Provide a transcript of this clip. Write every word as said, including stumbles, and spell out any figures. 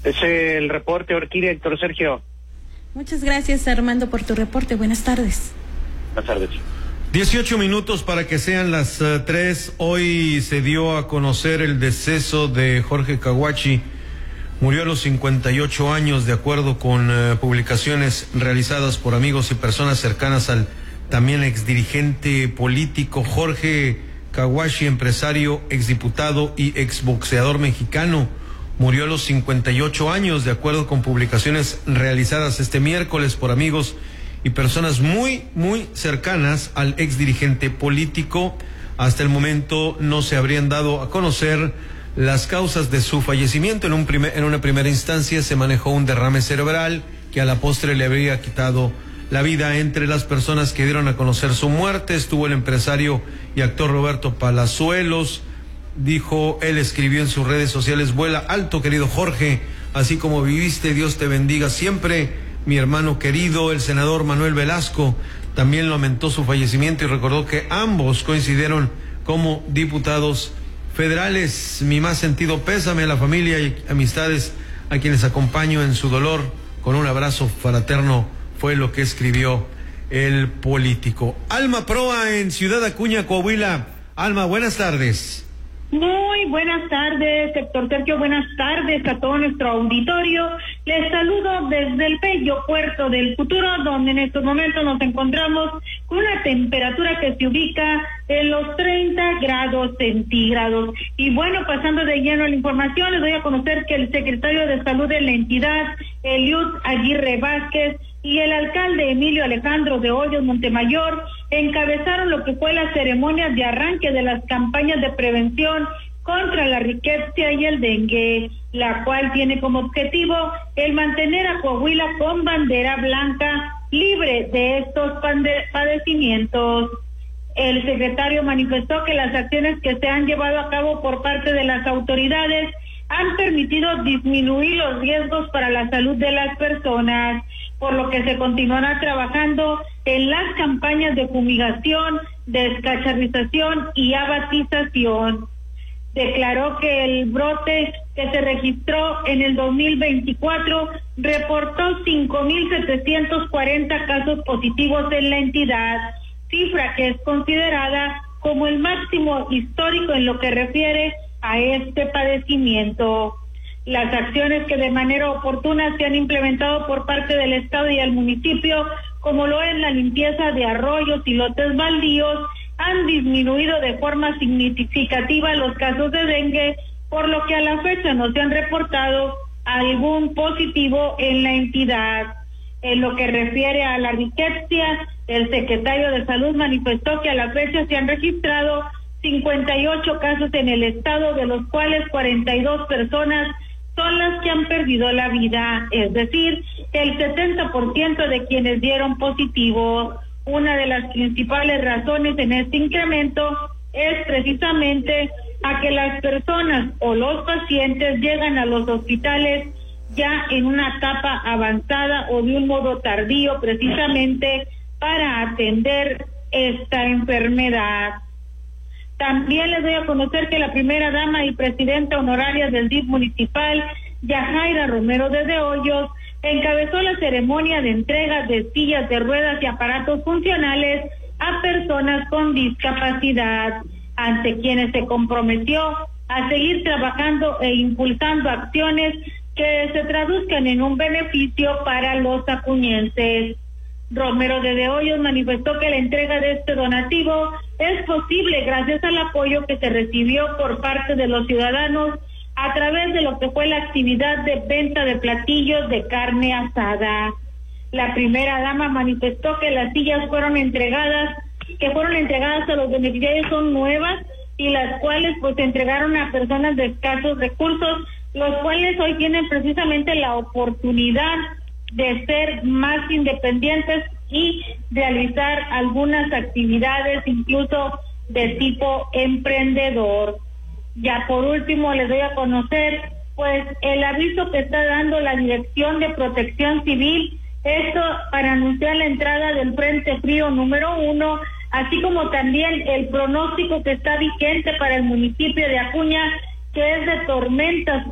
Es el reporte, Orquídea, Héctor Sergio. Muchas gracias, Armando, por tu reporte. Buenas tardes. Buenas tardes. dieciocho minutos para que sean las uh, tres. Hoy se dio a conocer el deceso de Jorge Caguachi. Murió a los cincuenta y ocho años, de acuerdo con uh, publicaciones realizadas por amigos y personas cercanas al también exdirigente político Jorge Caguachi, empresario, exdiputado y exboxeador mexicano. Murió a los cincuenta y ocho años, de acuerdo con publicaciones realizadas este miércoles por amigos y personas muy, muy cercanas al exdirigente político. Hasta el momento no se habrían dado a conocer las causas de su fallecimiento. En, un primer, en una primera instancia se manejó un derrame cerebral que a la postre le habría quitado la vida. Entre las personas que dieron a conocer su muerte estuvo el empresario y actor Roberto Palazuelos. Dijo, él escribió en sus redes sociales: vuela alto, querido Jorge, así como viviste, Dios te bendiga siempre, mi hermano querido. El senador Manuel Velasco también lamentó su fallecimiento y recordó que ambos coincidieron como diputados federales. Mi más sentido pésame a la familia y amistades a quienes acompaño en su dolor, con un abrazo fraterno, fue lo que escribió el político. Alma Proa en Ciudad Acuña, Coahuila. Alma, buenas tardes. Muy buenas tardes, Héctor Sergio, buenas tardes a todo nuestro auditorio. Les saludo desde el bello puerto del futuro, donde en estos momentos nos encontramos con una temperatura que se ubica en los treinta grados centígrados. Y bueno, pasando de lleno a la información, les doy a conocer que el secretario de Salud de la entidad, Eliud Aguirre Vázquez, y el alcalde Emilio Alejandro de Hoyos Montemayor encabezaron lo que fue la ceremonia de arranque de las campañas de prevención contra la riqueza y el dengue, la cual tiene como objetivo el mantener a Coahuila con bandera blanca, libre de estos padecimientos. El secretario manifestó que las acciones que se han llevado a cabo por parte de las autoridades han permitido disminuir los riesgos para la salud de las personas, por lo que se continuará trabajando en las campañas de fumigación, descacharrización y abatización. Declaró que el brote que se registró en el dos mil veinticuatro reportó cinco mil setecientos cuarenta casos positivos en la entidad, cifra que es considerada como el máximo histórico en lo que refiere a este padecimiento. Las acciones que de manera oportuna se han implementado por parte del Estado y el municipio, como lo es la limpieza de arroyos y lotes baldíos, han disminuido de forma significativa los casos de dengue, por lo que a la fecha no se han reportado algún positivo en la entidad. En lo que refiere a la riqueza, el secretario de Salud manifestó que a la fecha se han registrado cincuenta y ocho casos en el estado, de los cuales cuarenta y dos personas son las que han perdido la vida, es decir, el setenta por ciento de quienes dieron positivo. Una de las principales razones en este incremento es precisamente a que las personas o los pacientes llegan a los hospitales ya en una etapa avanzada o de un modo tardío, precisamente para atender esta enfermedad. También les doy a conocer que la primera dama y presidenta honoraria del D I F municipal, Yajaira Romero de Hoyos, encabezó la ceremonia de entrega de sillas de ruedas y aparatos funcionales a personas con discapacidad, ante quienes se comprometió a seguir trabajando e impulsando acciones que se traduzcan en un beneficio para los acuñenses. Romero de Hoyos manifestó que la entrega de este donativo es posible gracias al apoyo que se recibió por parte de los ciudadanos a través de lo que fue la actividad de venta de platillos de carne asada. La primera dama manifestó que las sillas fueron entregadas, que fueron entregadas a los beneficiarios son nuevas y las cuales pues se entregaron a personas de escasos recursos, los cuales hoy tienen precisamente la oportunidad de ser más independientes y realizar algunas actividades incluso de tipo emprendedor. Ya por último les doy a conocer pues el aviso que está dando la Dirección de Protección Civil, esto para anunciar la entrada del Frente Frío número uno, así como también el pronóstico que está vigente para el municipio de Acuña, que es de tormentas